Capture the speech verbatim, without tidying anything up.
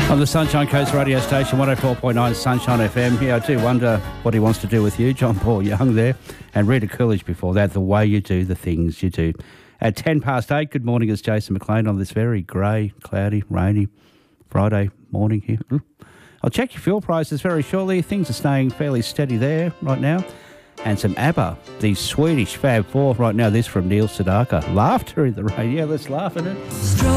On the Sunshine Coast radio station, one oh four point nine Sunshine F M. Yeah, I do wonder what he wants to do with you, John Paul Young there, and Rita Coolidge before that, the way you do the things you do. At ten past eight, good morning, it's Jason McLean on this very grey, cloudy, rainy Friday morning here. I'll check your fuel prices very shortly. Things are staying fairly steady there right now. And some ABBA, the Swedish Fab Four right now. This from Neil Sedaka. Laughter in the rain. Yeah, let's laugh at it.